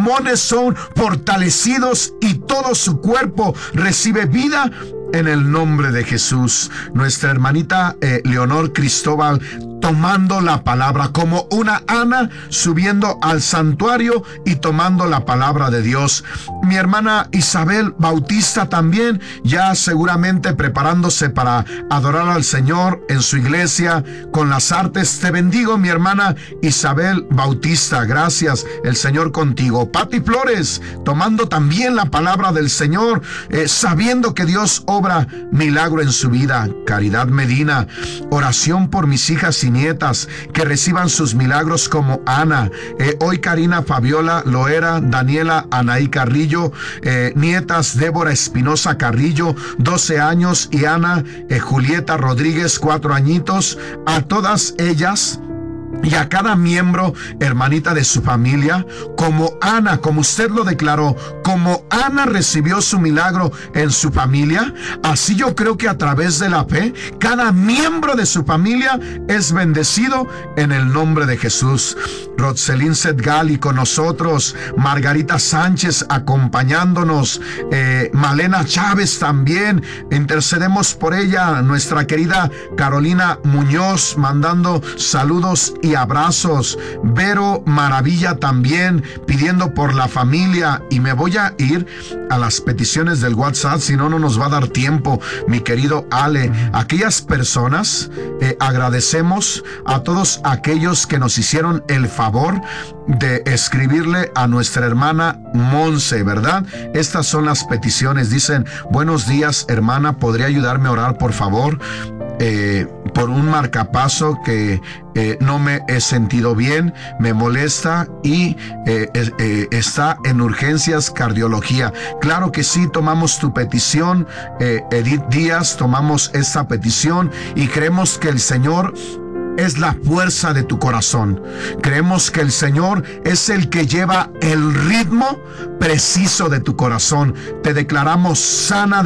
pulmones son fortalecidos y todo su cuerpo recibe vida en el nombre de Jesús. Nuestra hermanita Leonor Cristóbal, tomando la palabra como una Ana, subiendo al santuario y tomando la palabra de Dios. Mi hermana Isabel Bautista también, ya seguramente preparándose para adorar al Señor en su iglesia con las artes. Te bendigo, mi hermana Isabel Bautista, gracias, el Señor contigo. Pati Flores, tomando también la palabra del Señor, sabiendo que Dios obra milagro en su vida. Caridad Medina, oración por mis hijas y nietas, que reciban sus milagros como Ana. Hoy Karina Fabiola Loera, Daniela Anaí Carrillo, nietas Débora Espinosa Carrillo, 12 años, y Ana Julieta Rodríguez, 4 añitos. A todas ellas y a cada miembro, hermanita, de su familia, como Ana, como usted lo declaró, como Ana recibió su milagro en su familia, así yo creo que a través de la fe, cada miembro de su familia es bendecido en el nombre de Jesús. Rotzelín Setgali con nosotros, Margarita Sánchez acompañándonos, Malena Chávez también, intercedemos por ella. Nuestra querida Carolina Muñoz mandando saludos y abrazos. Vero Maravilla también pidiendo por la familia. Y me voy a ir a las peticiones del WhatsApp, si no, no nos va a dar tiempo, mi querido Ale. Aquellas personas, agradecemos a todos aquellos que nos hicieron el favor de escribirle a nuestra hermana Monse, ¿verdad? Estas son las peticiones. Dicen: buenos días, hermana, ¿podría ayudarme a orar, por favor? Por un marcapaso que no me he sentido bien, me molesta y está en urgencias cardiología. Claro que sí, tomamos tu petición, Edith Díaz, tomamos esta petición y creemos que el Señor es la fuerza de tu corazón. Creemos que el Señor es el que lleva el ritmo preciso de tu corazón. Te declaramos sana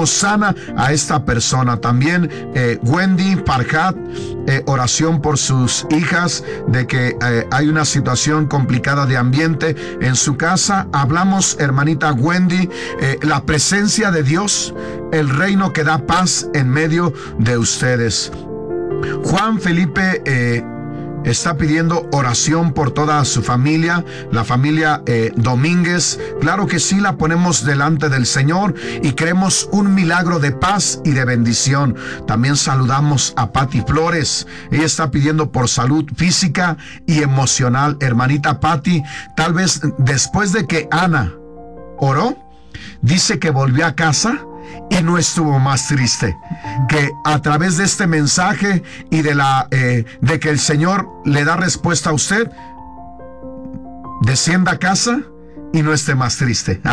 a esta persona. También Wendy Farhat, oración por sus hijas, de que hay una situación complicada de ambiente en su casa. Hablamos, hermanita Wendy, la presencia de Dios, el reino que da paz en medio de ustedes. Juan Felipe está pidiendo oración por toda su familia, la familia Domínguez. Claro que sí, la ponemos delante del Señor y creemos un milagro de paz y de bendición. También saludamos a Pati Flores. Ella está pidiendo por salud física y emocional. Hermanita Pati, tal vez después de que Ana oró, dice que volvió a casa y no estuvo más triste, que a través de este mensaje y de que el Señor le da respuesta a usted, descienda a casa y no esté más triste.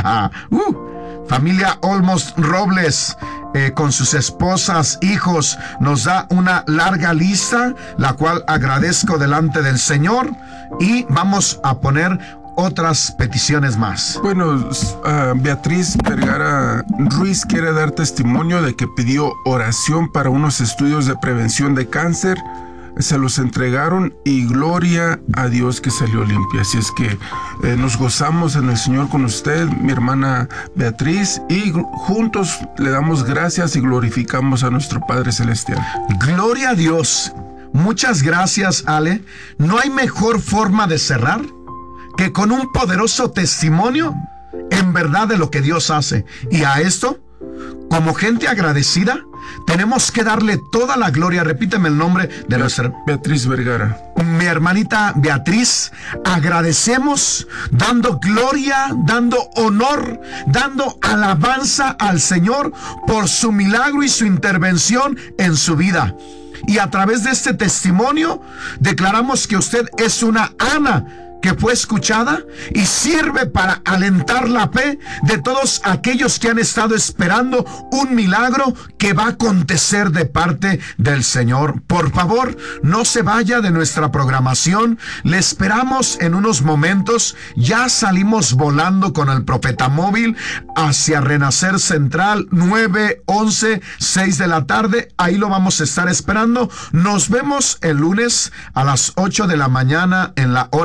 Familia Olmos Robles, con sus esposas, hijos, nos da una larga lista, la cual agradezco delante del Señor, y vamos a poner otras peticiones más. Bueno, Beatriz Vergara Ruiz quiere dar testimonio de que pidió oración para unos estudios de prevención de cáncer. Se los entregaron y gloria a Dios que salió limpia. Así es que nos gozamos en el Señor con usted, mi hermana Beatriz, y juntos le damos gracias y glorificamos a nuestro Padre Celestial. Gloria a Dios. Muchas gracias, Ale. No hay mejor forma de cerrar que con un poderoso testimonio en verdad de lo que Dios hace. Y a esto, como gente agradecida, tenemos que darle toda la gloria. Repíteme el nombre de nuestra Beatriz Vergara. Mi hermanita Beatriz, agradecemos dando gloria, dando honor, dando alabanza al Señor por su milagro y su intervención en su vida. Y a través de este testimonio declaramos que usted es una Ana que fue escuchada y sirve para alentar la fe de todos aquellos que han estado esperando un milagro que va a acontecer de parte del Señor. Por favor, no se vaya de nuestra programación. Le esperamos en unos momentos. Ya salimos volando con el Profeta Móvil hacia Renacer Central, 9, 11, 6 de la tarde. Ahí lo vamos a estar esperando. Nos vemos el lunes a las 8 de la mañana en la hora del milagro.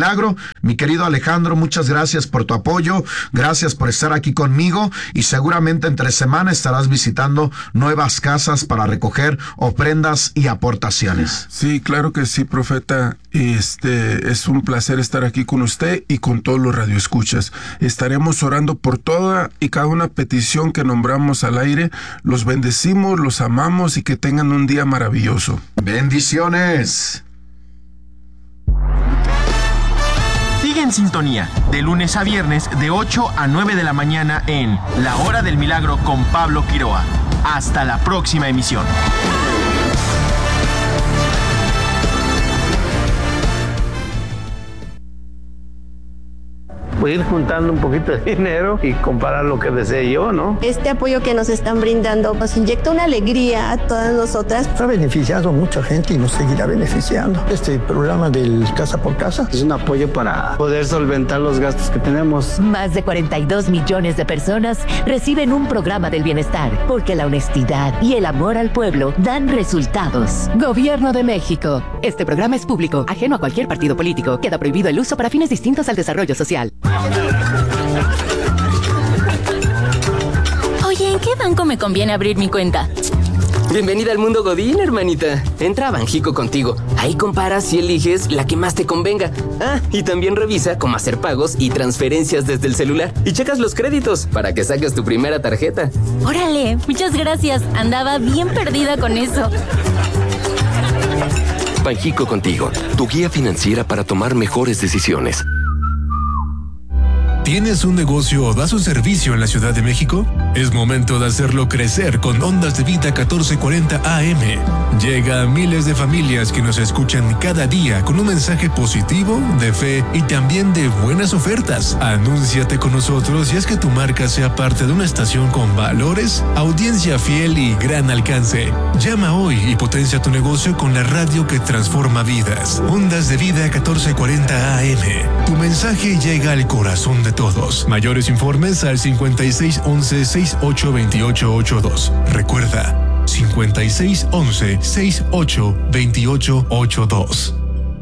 milagro. Mi querido Alejandro, muchas gracias por tu apoyo, gracias por estar aquí conmigo, y seguramente entre semana estarás visitando nuevas casas para recoger ofrendas y aportaciones. Sí, claro que sí, profeta. Es un placer estar aquí con usted y con todos los radioescuchas. Estaremos orando por toda y cada una petición que nombramos al aire. Los bendecimos, los amamos y que tengan un día maravilloso. Bendiciones. Sigue en sintonía, de lunes a viernes, de 8 a 9 de la mañana en La Hora del Milagro con Pablo Quiroa. Hasta la próxima emisión. Voy a ir juntando un poquito de dinero y comprar lo que desee yo, ¿no? Este apoyo que nos están brindando nos inyecta una alegría a todas nosotras. Ha beneficiado a mucha gente y nos seguirá beneficiando. Este programa del Casa por Casa es un apoyo para poder solventar los gastos que tenemos. Más de 42 millones de personas reciben un programa del bienestar, porque la honestidad y el amor al pueblo dan resultados. Gobierno de México. Este programa es público, ajeno a cualquier partido político. Queda prohibido el uso para fines distintos al desarrollo social. Oye, ¿en qué banco me conviene abrir mi cuenta? Bienvenida al mundo Godín, hermanita. Entra a Banjico Contigo. Ahí comparas y eliges la que más te convenga. Ah, y también revisa cómo hacer pagos y transferencias desde el celular. Y checas los créditos para que saques tu primera tarjeta. Órale, muchas gracias. Andaba bien perdida con eso. Banjico Contigo, tu guía financiera para tomar mejores decisiones. ¿Tienes un negocio o das un servicio en la Ciudad de México? Es momento de hacerlo crecer con Ondas de Vida 1440 AM. Llega a miles de familias que nos escuchan cada día con un mensaje positivo, de fe y también de buenas ofertas. Anúnciate con nosotros y haz que tu marca sea parte de una estación con valores, audiencia fiel y gran alcance. Llama hoy y potencia tu negocio con la radio que transforma vidas. Ondas de Vida 1440 AM. Tu mensaje llega al corazón de todos. Mayores informes al 5611-682882. Recuerda, 5611-682882.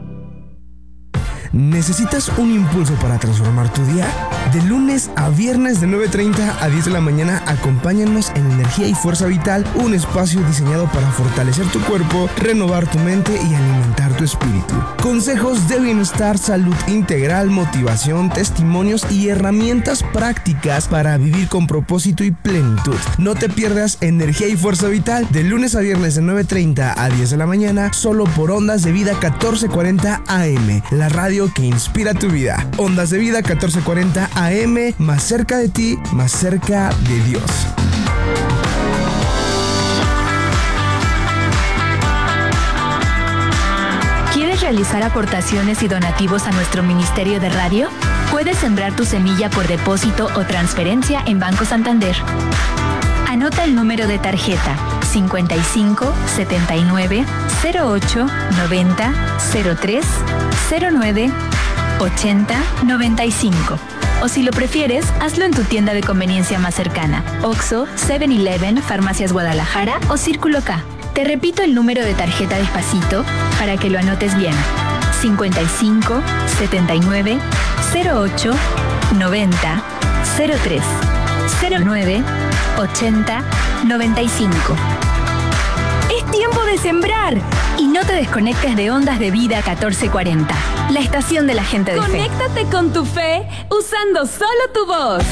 ¿Necesitas un impulso para transformar tu día? De lunes a viernes de 9:30 a 10 de la mañana, acompáñanos en Energía y Fuerza Vital, un espacio diseñado para fortalecer tu cuerpo, renovar tu mente y alimentar tu espíritu. Consejos de bienestar, salud integral, motivación, testimonios y herramientas prácticas para vivir con propósito y plenitud. No te pierdas Energía y Fuerza Vital de lunes a viernes de 9:30 a 10 de la mañana, solo por Ondas de Vida 1440 AM, la radio que inspira tu vida. Ondas de Vida 1440 AM, más cerca de ti, más cerca de Dios. ¿Quieres realizar aportaciones y donativos a nuestro ministerio de radio? Puedes sembrar tu semilla por depósito o transferencia en Banco Santander. Anota el número de tarjeta 55 79 08 90 03 09 80 95. O si lo prefieres, hazlo en tu tienda de conveniencia más cercana: Oxxo, 7-Eleven, Farmacias Guadalajara o Círculo K. Te repito el número de tarjeta despacito para que lo anotes bien: 55 79 08 90 03 09 80 95. Es tiempo de sembrar y no te desconectes de Ondas de Vida 1440, la estación de la gente de fe. Conéctate con tu fe usando solo tu voz.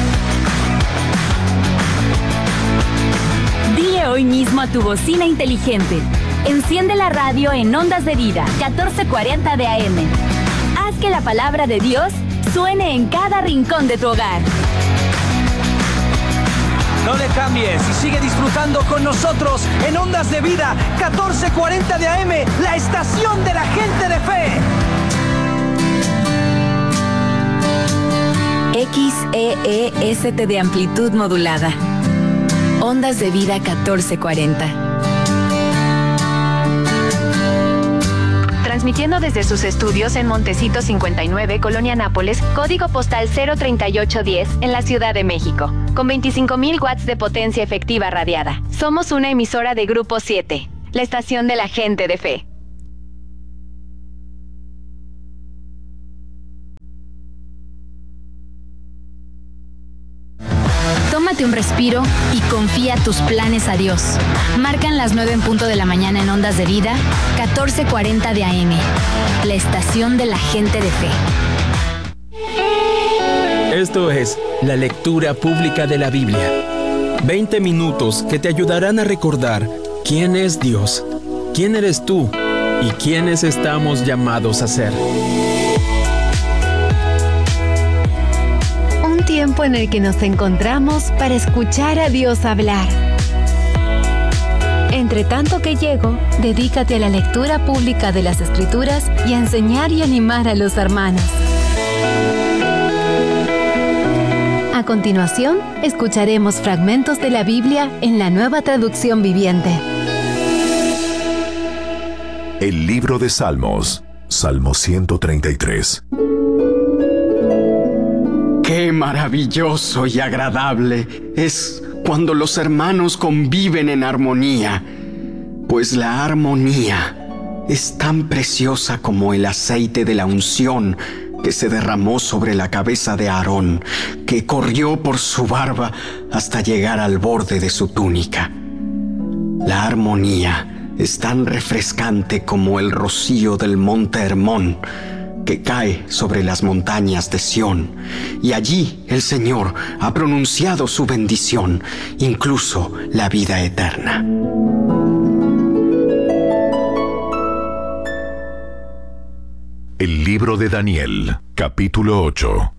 Dile hoy mismo a tu bocina inteligente: enciende la radio en Ondas de Vida 1440 de AM. Haz que la palabra de Dios suene en cada rincón de tu hogar. No le cambies y sigue disfrutando con nosotros en Ondas de Vida 1440 de AM, la estación de la gente de fe. XEEST de amplitud modulada. Ondas de Vida 1440. Transmitiendo desde sus estudios en Montecito 59, Colonia Nápoles, código postal 03810, en la Ciudad de México, con 25,000 watts de potencia efectiva radiada. Somos una emisora de Grupo 7, la estación de la gente de fe. Tómate un respiro y confía tus planes a Dios. Marcan las 9 en punto de la mañana en Ondas de Vida, 1440 de AM. La estación de la gente de fe. Esto es la lectura pública de la Biblia. 20 minutos que te ayudarán a recordar quién es Dios, quién eres tú y quiénes estamos llamados a ser. Un tiempo en el que nos encontramos para escuchar a Dios hablar. Entre tanto que llego, dedícate a la lectura pública de las Escrituras y a enseñar y animar a los hermanos. A continuación, escucharemos fragmentos de la Biblia en la Nueva Traducción Viviente. El libro de Salmos, Salmo 133. Qué maravilloso y agradable es cuando los hermanos conviven en armonía, pues la armonía es tan preciosa como el aceite de la unción que se derramó sobre la cabeza de Aarón, que corrió por su barba hasta llegar al borde de su túnica. La armonía es tan refrescante como el rocío del monte Hermón, que cae sobre las montañas de Sión, y allí el Señor ha pronunciado su bendición, incluso la vida eterna. El libro de Daniel, capítulo 8.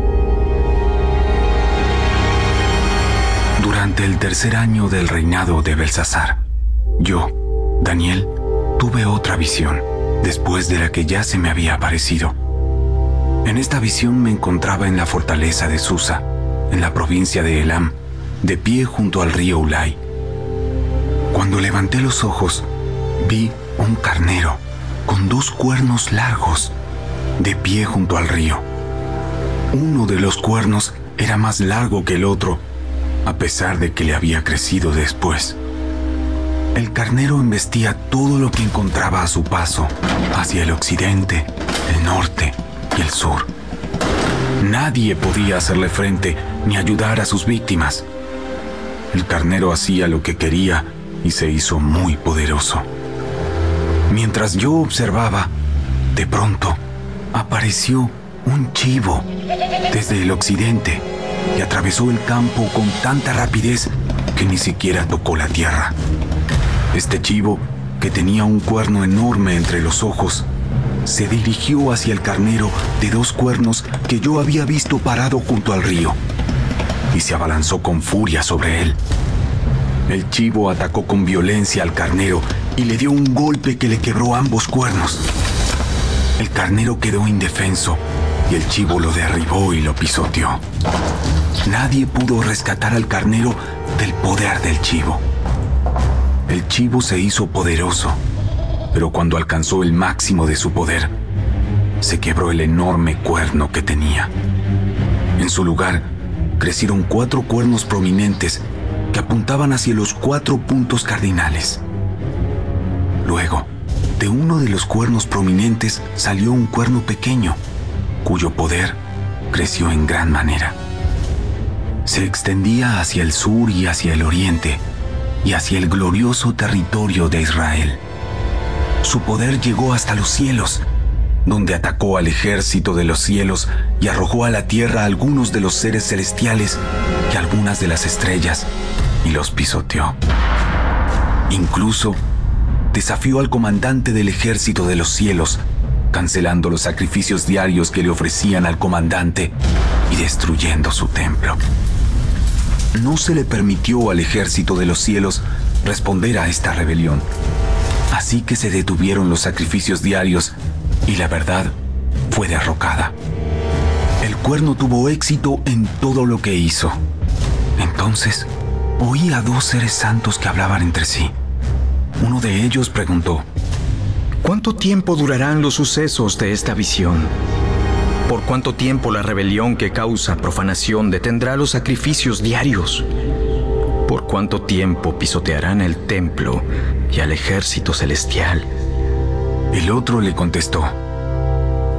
Durante el tercer año del reinado de Belsasar, yo, Daniel, tuve otra visión, después de la que ya se me había aparecido. En esta visión me encontraba en la fortaleza de Susa, en la provincia de Elam, de pie junto al río Ulai. Cuando levanté los ojos, vi un carnero con 2 cuernos largos, de pie junto al río. Uno de los cuernos era más largo que el otro, a pesar de que le había crecido después. El carnero embestía todo lo que encontraba a su paso, hacia el occidente, el norte y el sur. Nadie podía hacerle frente ni ayudar a sus víctimas. El carnero hacía lo que quería y se hizo muy poderoso. Mientras yo observaba, de pronto apareció un chivo desde el occidente y atravesó el campo con tanta rapidez que ni siquiera tocó la tierra. Este chivo, que tenía un cuerno enorme entre los ojos, se dirigió hacia el carnero de 2 cuernos que yo había visto parado junto al río y se abalanzó con furia sobre él. El chivo atacó con violencia al carnero y le dio un golpe que le quebró ambos cuernos. El carnero quedó indefenso y el chivo lo derribó y lo pisoteó. Nadie pudo rescatar al carnero del poder del chivo. El chivo se hizo poderoso, pero cuando alcanzó el máximo de su poder, se quebró el enorme cuerno que tenía. En su lugar, crecieron 4 cuernos prominentes que apuntaban hacia los 4 puntos cardinales. Luego, de uno de los cuernos prominentes salió un cuerno pequeño, cuyo poder creció en gran manera. Se extendía hacia el sur y hacia el oriente, y hacia el glorioso territorio de Israel. Su poder llegó hasta los cielos, donde atacó al ejército de los cielos y arrojó a la tierra a algunos de los seres celestiales y algunas de las estrellas, y los pisoteó. Incluso desafió al comandante del ejército de los cielos, cancelando los sacrificios diarios que le ofrecían al comandante y destruyendo su templo. No se le permitió al ejército de los cielos responder a esta rebelión. Así que se detuvieron los sacrificios diarios y la verdad fue derrocada. El cuerno tuvo éxito en todo lo que hizo. Entonces, oí a 2 seres santos que hablaban entre sí. Uno de ellos preguntó: ¿cuánto tiempo durarán los sucesos de esta visión? ¿Por cuánto tiempo la rebelión que causa profanación detendrá los sacrificios diarios? ¿Por cuánto tiempo pisotearán el templo y al ejército celestial? El otro le contestó: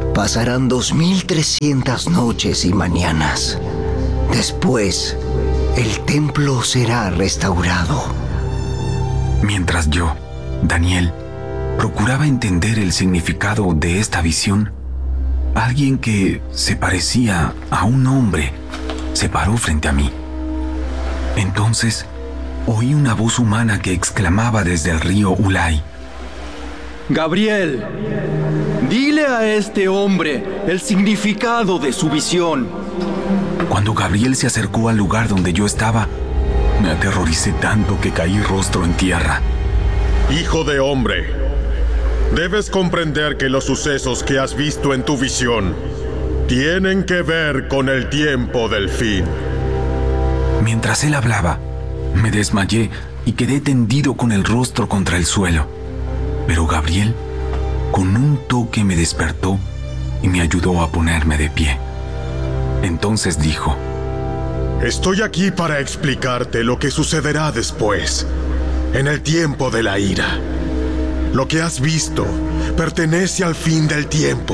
pasarán 2300 noches y mañanas. Después, el templo será restaurado. Mientras yo, Daniel, procuraba entender el significado de esta visión, alguien que se parecía a un hombre se paró frente a mí. Entonces, oí una voz humana que exclamaba desde el río Ulai: Gabriel, dile a este hombre el significado de su visión. Cuando Gabriel se acercó al lugar donde yo estaba, me aterroricé tanto que caí rostro en tierra. Hijo de hombre, debes comprender que los sucesos que has visto en tu visión tienen que ver con el tiempo del fin. Mientras él hablaba, me desmayé y quedé tendido con el rostro contra el suelo. Pero Gabriel, con un toque, me despertó y me ayudó a ponerme de pie. Entonces dijo: Estoy aquí para explicarte lo que sucederá después, en el tiempo de la ira. Lo que has visto pertenece al fin del tiempo.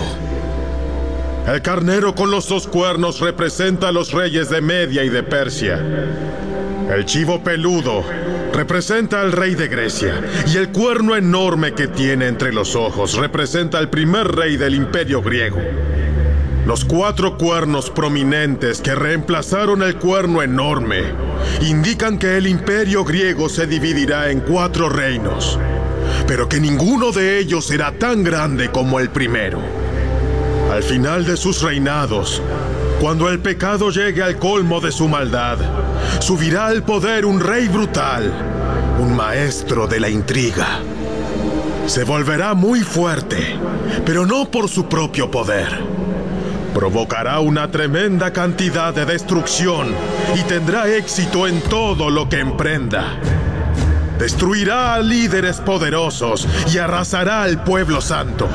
El carnero con los 2 cuernos representa a los reyes de Media y de Persia. El chivo peludo representa al rey de Grecia, y el cuerno enorme que tiene entre los ojos representa al primer rey del imperio griego. Los 4 cuernos prominentes que reemplazaron el cuerno enorme indican que el imperio griego se dividirá en 4 reinos, pero que ninguno de ellos será tan grande como el primero. Al final de sus reinados, cuando el pecado llegue al colmo de su maldad, subirá al poder un rey brutal, un maestro de la intriga. Se volverá muy fuerte, pero no por su propio poder. Provocará una tremenda cantidad de destrucción y tendrá éxito en todo lo que emprenda. Destruirá a líderes poderosos y arrasará al pueblo santo.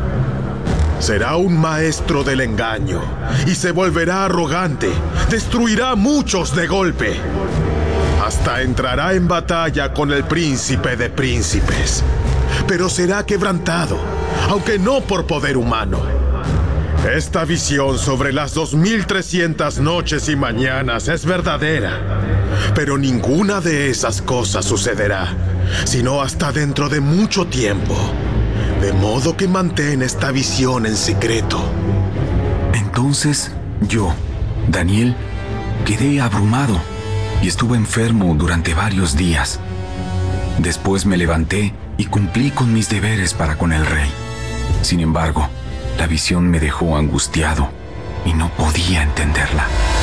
Será un maestro del engaño y se volverá arrogante. Destruirá a muchos de golpe. Hasta entrará en batalla con el príncipe de príncipes. Pero será quebrantado, aunque no por poder humano. Esta visión sobre las 2300 noches y mañanas es verdadera, pero ninguna de esas cosas sucederá, sino hasta dentro de mucho tiempo. De modo que mantén esta visión en secreto. Entonces yo, Daniel, quedé abrumado y estuve enfermo durante varios días. Después me levanté y cumplí con mis deberes para con el rey. Sin embargo, la visión me dejó angustiado y no podía entenderla.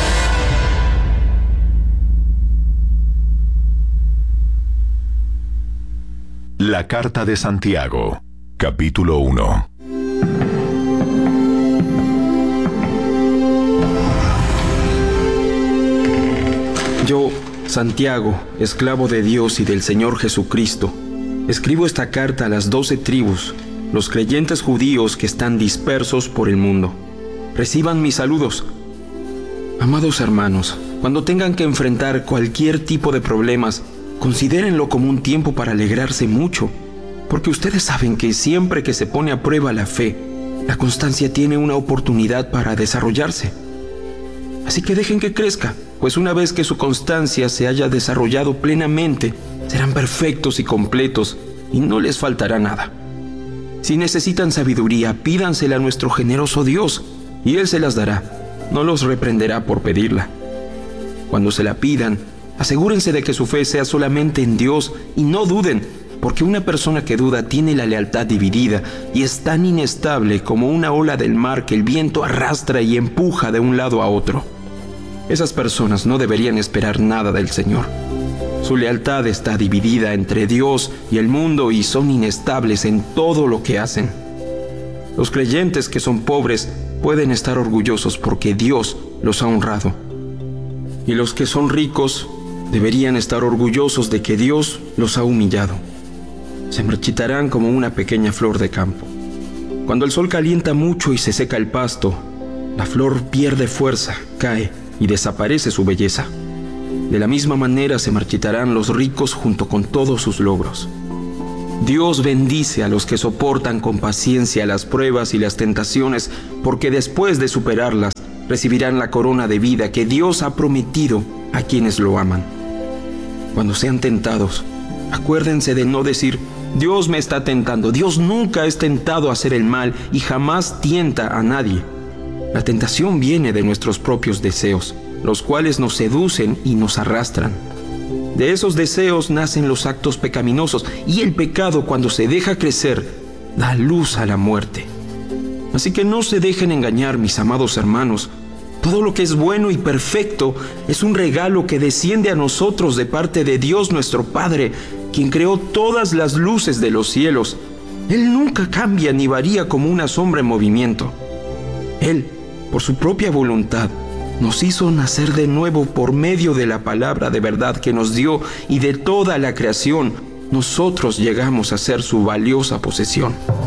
La carta de Santiago, capítulo 1. Yo, Santiago, esclavo de Dios y del Señor Jesucristo, escribo esta carta a las 12 tribus, los creyentes judíos que están dispersos por el mundo. Reciban mis saludos. Amados hermanos, cuando tengan que enfrentar cualquier tipo de problemas, considérenlo como un tiempo para alegrarse mucho, porque ustedes saben que siempre que se pone a prueba la fe, la constancia tiene una oportunidad para desarrollarse. Así que dejen que crezca, pues una vez que su constancia se haya desarrollado plenamente, serán perfectos y completos y no les faltará nada. Si necesitan sabiduría, pídansela a nuestro generoso Dios, y Él se las dará. No los reprenderá por pedirla. Cuando se la pidan, asegúrense de que su fe sea solamente en Dios y no duden, porque una persona que duda tiene la lealtad dividida y es tan inestable como una ola del mar que el viento arrastra y empuja de un lado a otro. Esas personas no deberían esperar nada del Señor. Su lealtad está dividida entre Dios y el mundo y son inestables en todo lo que hacen. Los creyentes que son pobres pueden estar orgullosos porque Dios los ha honrado. Y los que son ricos deberían estar orgullosos de que Dios los ha humillado. Se marchitarán como una pequeña flor de campo. Cuando el sol calienta mucho y se seca el pasto, la flor pierde fuerza, cae y desaparece su belleza. De la misma manera se marchitarán los ricos junto con todos sus logros. Dios bendice a los que soportan con paciencia las pruebas y las tentaciones, porque después de superarlas recibirán la corona de vida que Dios ha prometido a quienes lo aman. Cuando sean tentados, acuérdense de no decir: Dios me está tentando. Dios nunca es tentado a hacer el mal y jamás tienta a nadie. La tentación viene de nuestros propios deseos, los cuales nos seducen y nos arrastran. De esos deseos nacen los actos pecaminosos, y el pecado, cuando se deja crecer, da luz a la muerte. Así que no se dejen engañar, mis amados hermanos. Todo lo que es bueno y perfecto es un regalo que desciende a nosotros de parte de Dios nuestro Padre, quien creó todas las luces de los cielos. Él nunca cambia ni varía como una sombra en movimiento. Él, por su propia voluntad, nos hizo nacer de nuevo por medio de la palabra de verdad que nos dio, y de toda la creación nosotros llegamos a ser su valiosa posesión.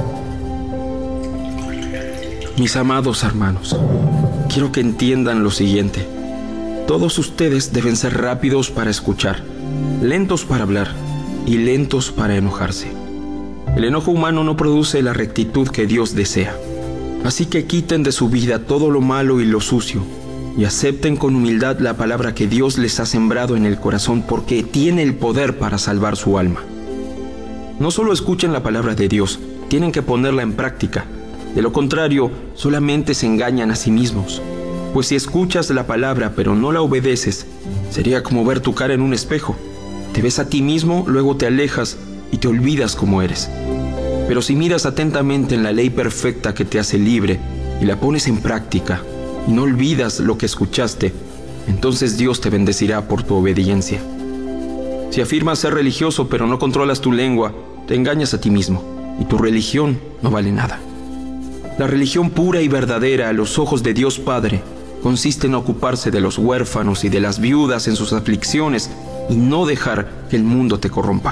Mis amados hermanos, quiero que entiendan lo siguiente. Todos ustedes deben ser rápidos para escuchar, lentos para hablar y lentos para enojarse. El enojo humano no produce la rectitud que Dios desea. Así que quiten de su vida todo lo malo y lo sucio, y acepten con humildad la palabra que Dios les ha sembrado en el corazón, porque tiene el poder para salvar su alma. No solo escuchen la palabra de Dios, tienen que ponerla en práctica. De lo contrario, solamente se engañan a sí mismos. Pues si escuchas la palabra pero no la obedeces, sería como ver tu cara en un espejo. Te ves a ti mismo, luego te alejas y te olvidas cómo eres. Pero si miras atentamente en la ley perfecta que te hace libre y la pones en práctica, y no olvidas lo que escuchaste, entonces Dios te bendecirá por tu obediencia. Si afirmas ser religioso pero no controlas tu lengua, te engañas a ti mismo, y tu religión no vale nada. La religión pura y verdadera a los ojos de Dios Padre consiste en ocuparse de los huérfanos y de las viudas en sus aflicciones y no dejar que el mundo te corrompa.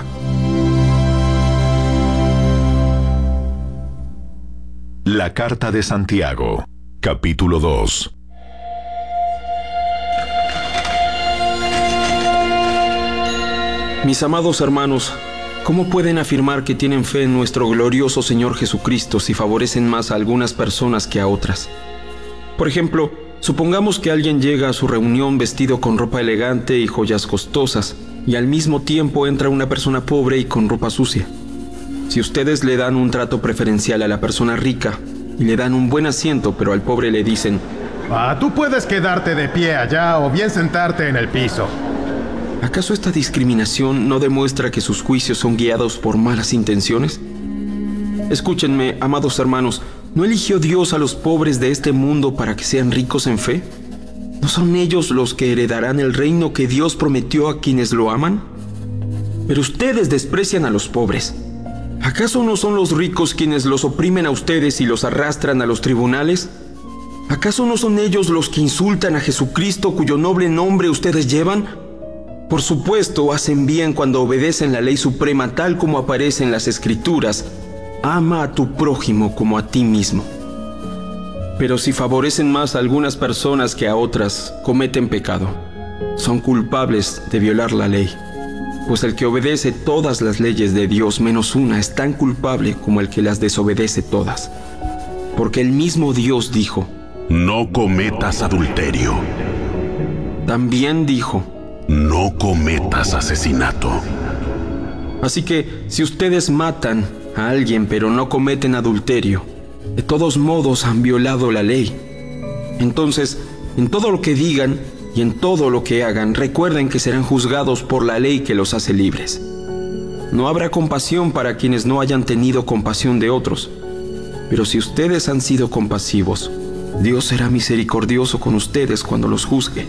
La Carta de Santiago, capítulo 2. Mis amados hermanos, ¿cómo pueden afirmar que tienen fe en nuestro glorioso Señor Jesucristo si favorecen más a algunas personas que a otras? Por ejemplo, supongamos que alguien llega a su reunión vestido con ropa elegante y joyas costosas, y al mismo tiempo entra una persona pobre y con ropa sucia. Si ustedes le dan un trato preferencial a la persona rica y le dan un buen asiento, pero al pobre le dicen: tú puedes quedarte de pie allá o bien sentarte en el piso. ¿Acaso esta discriminación no demuestra que sus juicios son guiados por malas intenciones? Escúchenme, amados hermanos, ¿no eligió Dios a los pobres de este mundo para que sean ricos en fe? ¿No son ellos los que heredarán el reino que Dios prometió a quienes lo aman? Pero ustedes desprecian a los pobres. ¿Acaso no son los ricos quienes los oprimen a ustedes y los arrastran a los tribunales? ¿Acaso no son ellos los que insultan a Jesucristo, cuyo noble nombre ustedes llevan? Por supuesto, hacen bien cuando obedecen la ley suprema tal como aparece en las Escrituras: ama a tu prójimo como a ti mismo. Pero si favorecen más a algunas personas que a otras, cometen pecado. Son culpables de violar la ley. Pues el que obedece todas las leyes de Dios menos una es tan culpable como el que las desobedece todas. Porque el mismo Dios dijo: no cometas adulterio. También dijo: no cometas asesinato. Así que, si ustedes matan a alguien pero no cometen adulterio, de todos modos han violado la ley. Entonces, en todo lo que digan y en todo lo que hagan, recuerden que serán juzgados por la ley que los hace libres. No habrá compasión para quienes no hayan tenido compasión de otros. Pero si ustedes han sido compasivos, Dios será misericordioso con ustedes cuando los juzgue.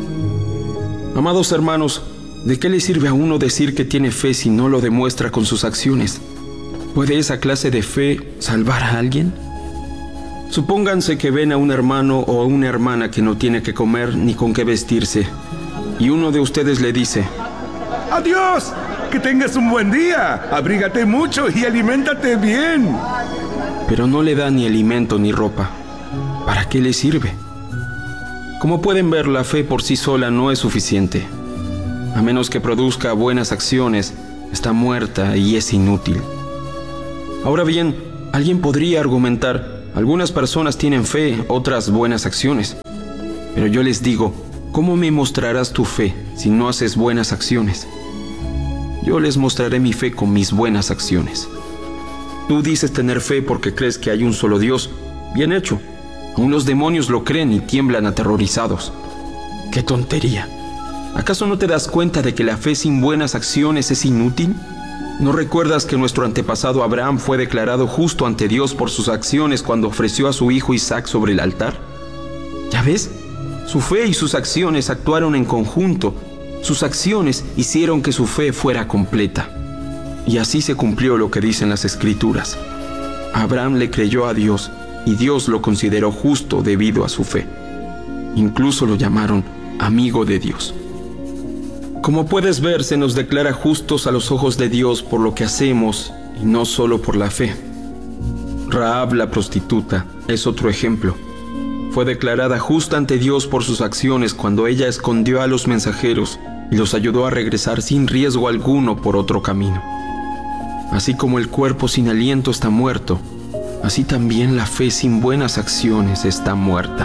Amados hermanos, ¿de qué le sirve a uno decir que tiene fe si no lo demuestra con sus acciones? ¿Puede esa clase de fe salvar a alguien? Supónganse que ven a un hermano o a una hermana que no tiene que comer ni con qué vestirse, y uno de ustedes le dice: ¡Adiós! ¡Que tengas un buen día! ¡Abrígate mucho y aliméntate bien! Pero no le da ni alimento ni ropa. ¿Para qué le sirve? Como pueden ver, la fe por sí sola no es suficiente. A menos que produzca buenas acciones, está muerta y es inútil. Ahora bien, alguien podría argumentar: algunas personas tienen fe, otras buenas acciones. Pero yo les digo, ¿cómo me mostrarás tu fe si no haces buenas acciones? Yo les mostraré mi fe con mis buenas acciones. Tú dices tener fe porque crees que hay un solo Dios. Bien hecho. Aún los demonios lo creen y tiemblan aterrorizados. ¡Qué tontería! ¿Acaso no te das cuenta de que la fe sin buenas acciones es inútil? ¿No recuerdas que nuestro antepasado Abraham fue declarado justo ante Dios por sus acciones cuando ofreció a su hijo Isaac sobre el altar? ¿Ya ves? Su fe y sus acciones actuaron en conjunto. Sus acciones hicieron que su fe fuera completa. Y así se cumplió lo que dicen las Escrituras. Abraham le creyó a Dios y Dios lo consideró justo debido a su fe. Incluso lo llamaron amigo de Dios. Como puedes ver, se nos declara justos a los ojos de Dios por lo que hacemos y no solo por la fe. Rahab, la prostituta, es otro ejemplo. Fue declarada justa ante Dios por sus acciones cuando ella escondió a los mensajeros y los ayudó a regresar sin riesgo alguno por otro camino. Así como el cuerpo sin aliento está muerto, así también la fe sin buenas acciones está muerta.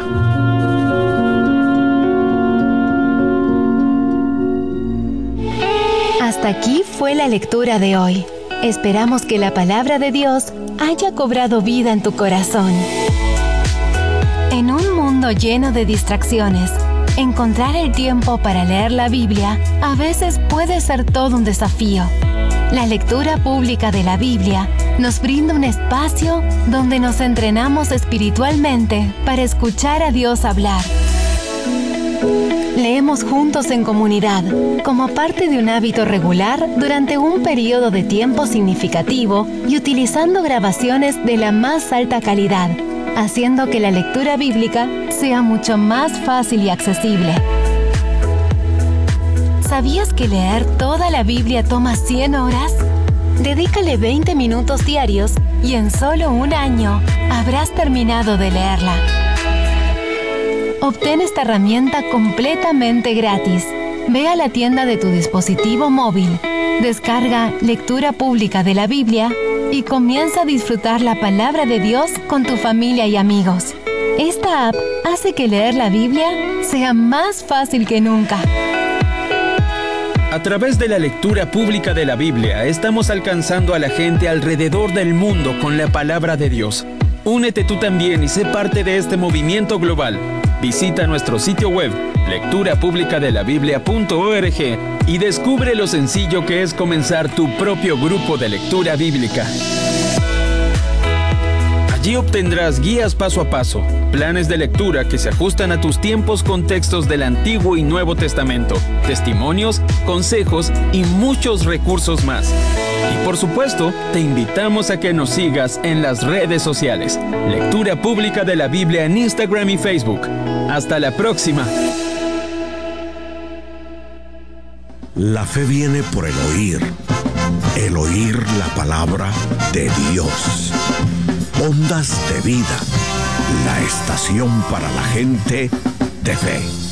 Hasta aquí fue la lectura de hoy. Esperamos que la palabra de Dios haya cobrado vida en tu corazón. En un mundo lleno de distracciones, encontrar el tiempo para leer la Biblia a veces puede ser todo un desafío. La lectura pública de la Biblia nos brinda un espacio donde nos entrenamos espiritualmente para escuchar a Dios hablar. Leemos juntos en comunidad, como parte de un hábito regular durante un periodo de tiempo significativo y utilizando grabaciones de la más alta calidad, haciendo que la lectura bíblica sea mucho más fácil y accesible. ¿Sabías que leer toda la Biblia toma 100 horas? Dedícale 20 minutos diarios y en solo un año habrás terminado de leerla. Obtén esta herramienta completamente gratis. Ve a la tienda de tu dispositivo móvil, descarga Lectura Pública de la Biblia y comienza a disfrutar la palabra de Dios con tu familia y amigos. Esta app hace que leer la Biblia sea más fácil que nunca. A través de la lectura pública de la Biblia, estamos alcanzando a la gente alrededor del mundo con la palabra de Dios. Únete tú también y sé parte de este movimiento global. Visita nuestro sitio web, lecturapublicadelabiblia.org, y descubre lo sencillo que es comenzar tu propio grupo de lectura bíblica. Allí obtendrás guías paso a paso, planes de lectura que se ajustan a tus tiempos con textos del Antiguo y Nuevo Testamento, testimonios, consejos y muchos recursos más. Y por supuesto, te invitamos a que nos sigas en las redes sociales. Lectura Pública de la Biblia en Instagram y Facebook. Hasta la próxima. La fe viene por el oír la palabra de Dios. Ondas de Vida, la estación para la gente de fe.